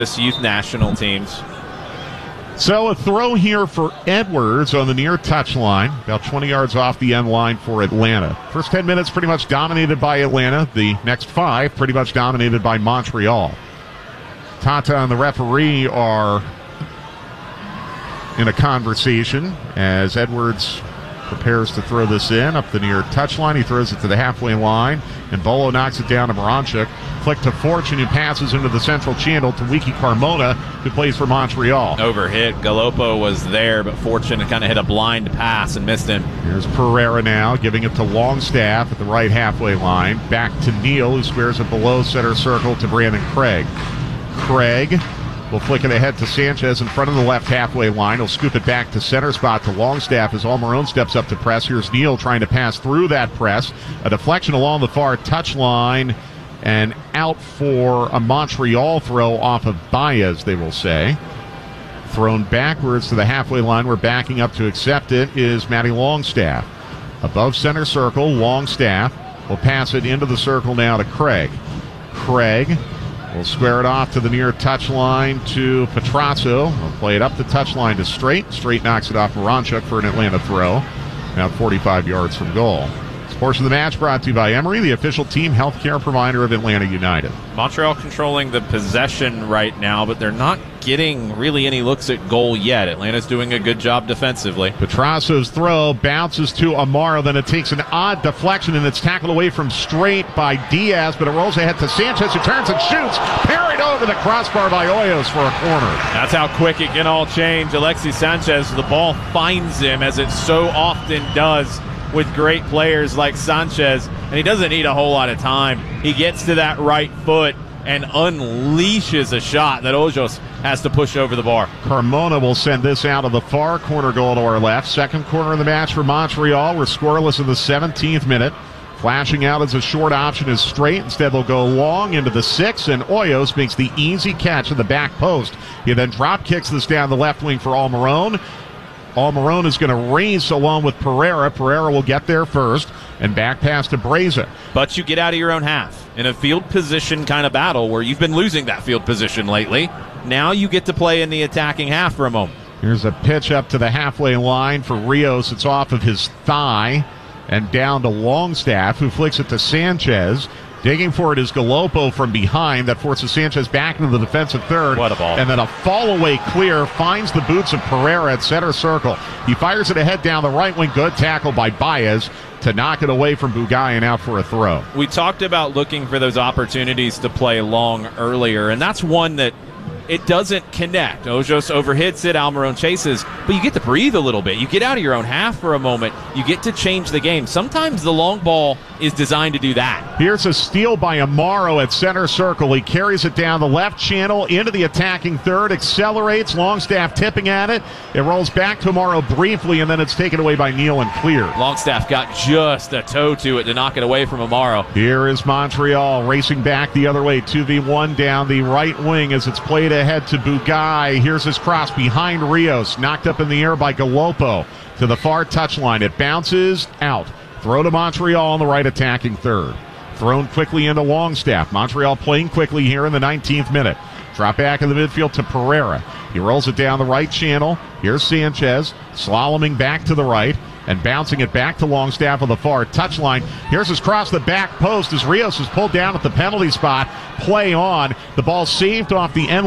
youth national teams. So a throw here for Edwards on the near touchline, about 20 yards off the end line for Atlanta. First 10 minutes pretty much dominated by Atlanta. The next 5 pretty much dominated by Montreal. Tata and the referee are in a conversation as Edwards prepares to throw this in up the near touchline. He throws it to the halfway line, and Bolo knocks it down to Moranchuk. Flick to Fortune, who passes into the central channel to Wiki Carmona, who plays for Montreal. Overhit. Galopo was there, but Fortune kind of hit a blind pass and missed him. Here's Pereira now, giving it to Longstaff at the right halfway line. Back to Neal, who squares it below center circle to Brandon Craig. Craig will flick it ahead to Sanchez in front of the left halfway line. He'll scoop it back to center spot to Longstaff as Almiron steps up to press. Here's Neal trying to pass through that press. A deflection along the far touchline and out for a Montreal throw off of Baez, they will say. Thrown backwards to the halfway line. We're backing up to accept it is Matty Longstaff. Above center circle, Longstaff will pass it into the circle now to Craig. Craig will square it off to the near touchline to Petrasso. He'll play it up the touchline to Straight. Straight knocks it off Moranchuk for an Atlanta throw. About 45 yards from goal. This portion of the match brought to you by Emory, the official team healthcare provider of Atlanta United. Montreal controlling the possession right now, but they're not getting really any looks at goal yet. Atlanta's doing a good job defensively. Petrasso's throw bounces to Amaro, then it takes an odd deflection, and it's tackled away from Straight by Diaz, but it rolls ahead to Sanchez, who turns and shoots. Parried over the crossbar by Hoyos for a corner. That's how quick it can all change. Alexis Sanchez, the ball finds him, as it so often does with great players like Sanchez, and he doesn't need a whole lot of time. He gets to that right foot and unleashes a shot that Hoyos has to push over the bar. Carmona will send this out of the far corner goal to our left. Second corner of the match for Montreal. We're scoreless in the 17th minute. Flashing out as a short option is Straight. Instead, they'll go long into the 6th, and Hoyos makes the easy catch in the back post. He then drop kicks this down the left wing for Almiron. Almiron is going to race along with Pereira. Pereira will get there first, and back pass to Breza. But you get out of your own half in a field position kind of battle where you've been losing that field position lately. Now you get to play in the attacking half for a moment. Here's a pitch up to the halfway line for Rios. It's off of his thigh and down to Longstaff, who flicks it to Sanchez. Digging for it is Galopo from behind. That forces Sanchez back into the defensive third. What a ball. And then a fall-away clear finds the boots of Pereira at center circle. He fires it ahead down the right wing. Good tackle by Baez to knock it away from Bugayan out for a throw. We talked about looking for those opportunities to play long earlier, and that's one that it doesn't connect. Hoyos overhits it, Almiron chases, but you get to breathe a little bit. You get out of your own half for a moment. You get to change the game. Sometimes the long ball is designed to do that. Here's a steal by Amaro at center circle. He carries it down the left channel into the attacking third, accelerates, Longstaff tipping at it. It rolls back to Amaro briefly, and then it's taken away by Neal and cleared. Longstaff got just a toe to it to knock it away from Amaro. Here is Montreal racing back the other way, 2v1 down the right wing as it's played ahead to Bugai. Here's his cross behind Rios, knocked up in the air by Galopo to the far touchline. It bounces out. Throw to Montreal on the right attacking third. Thrown quickly into Longstaff. Montreal playing quickly here in the 19th minute. Drop back in the midfield to Pereira. He rolls it down the right channel. Here's Sanchez slaloming back to the right and bouncing it back to Longstaff on the far touchline. Here's his cross the back post as Rios is pulled down at the penalty spot. Play on. The ball saved off the end